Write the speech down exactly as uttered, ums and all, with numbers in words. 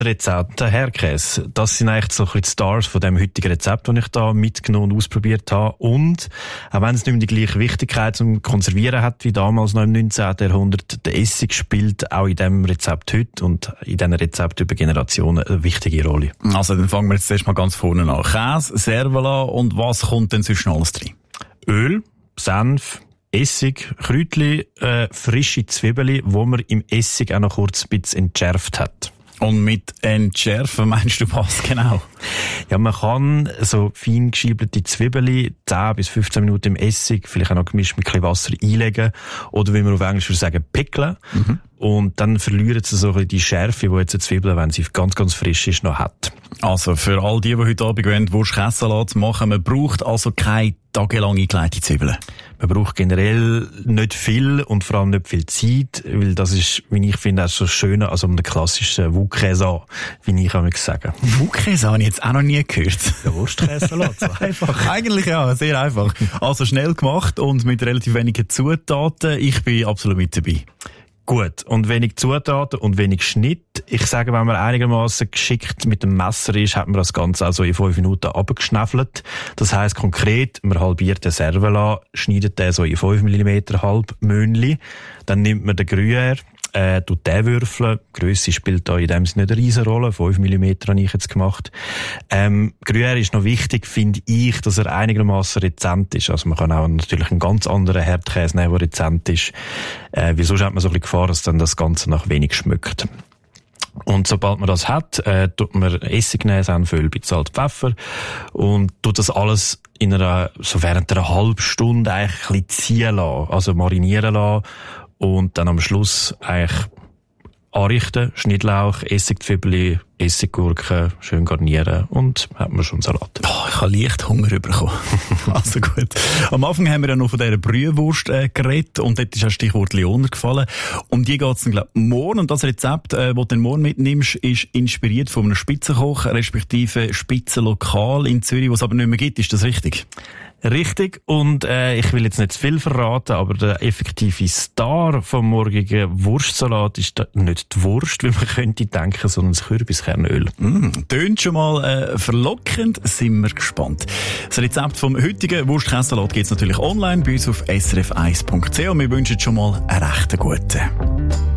Rezept, der Herdkäse, das sind eigentlich so ein bisschen die Stars von dem heutigen Rezept, das ich da mitgenommen und ausprobiert habe. Und, auch wenn es nicht mehr die gleiche Wichtigkeit zum Konservieren hat wie damals noch im neunzehnten Jahrhundert, der Essig spielt auch in diesem Rezept heute und in diesen Rezepten über Generationen eine wichtige Rolle. Also dann fangen wir jetzt erst mal ganz vorne an. Käse, Servola und was kommt denn sonst noch alles drin? Öl, Senf, Essig, Kräutchen, äh, frische Zwiebeln, wo man im Essig auch noch kurz ein bisschen entschärft hat. Und mit entschärfen meinst du was genau? Ja, man kann so fein geschiebelte Zwiebeln zehn bis fünfzehn Minuten im Essig, vielleicht auch noch gemischt mit ein bisschen Wasser einlegen. Oder wie man auf Englisch würde sagen, pickeln. Mhm. Und dann verlieren sie so ein bisschen die Schärfe, die jetzt eine Zwiebel, wenn sie ganz, ganz frisch ist, noch hat. Also für all die, die heute Abend wollen, Wurst-Käsesalat machen, man braucht also keine tagelang eingelegte Zwiebeln. Man braucht generell nicht viel und vor allem nicht viel Zeit, weil das ist, wie ich finde, auch so schön als um den klassischen Wok-Käse, wie ich einmal sagen. Wok-Käse habe ich jetzt auch noch nie gehört. Der Wurst-Käsesalat, so einfach. Eigentlich ja, sehr einfach. Also schnell gemacht und mit relativ wenigen Zutaten. Ich bin absolut mit dabei. Gut, und wenig Zutaten und wenig Schnitt. Ich sage, wenn man einigermaßen geschickt mit dem Messer ist, hat man das Ganze also in fünf Minuten abgeschnäffelt. Das heisst konkret, man halbiert den Servola, schneidet den so in fünf Millimeter Halbmöhnli. Dann nimmt man den Gruyère, äh, tut den würfeln. Die Grösse spielt da in dem Sinne nicht eine riesen Rolle. fünf Millimeter habe ich jetzt gemacht. Ähm, Gruyère ist noch wichtig, finde ich, dass er einigermaßen rezent ist. Also man kann auch natürlich einen ganz anderen Herdkäse nehmen, der rezent ist. Äh, weil sonst hat man so ein bisschen Gefahr, dass dann das Ganze nach wenig schmeckt. Und sobald man das hat, äh, tut man Essig nehmen, Senf, Öl, bisschen Salz, Pfeffer und tut das alles in einer, so während einer halben Stunde eigentlich ein bisschen ziehen lassen, also marinieren lassen und dann am Schluss eigentlich anrichten, Schnittlauch, Essigzwiebeln, Essiggurken, schön garnieren und hat man schon Salat. Oh, ich habe leicht Hunger bekommen. Also gut. Am Anfang haben wir ja noch von dieser Brühwurst äh, geredet und dort ist das Stichwort Leoner gefallen. Um die geht es dann, glaube ich, morgen. Und das Rezept, äh, das du dann morgen mitnimmst, ist inspiriert von einem Spitzenkoch, respektive Spitzenlokal in Zürich, was es aber nicht mehr gibt. Ist das richtig? Richtig. Und äh, ich will jetzt nicht zu viel verraten, aber der effektive Star vom morgigen Wurstsalat ist da nicht die Wurst, wie man könnte denken, sondern das Kürbiskernöl. Mm, tönt schon mal äh, verlockend, sind wir gespannt. Das Rezept vom heutigen Wurst-Käsesalat gibt es natürlich online bei uns auf s r f eins punkt c h und wir wünschen schon mal einen recht guten.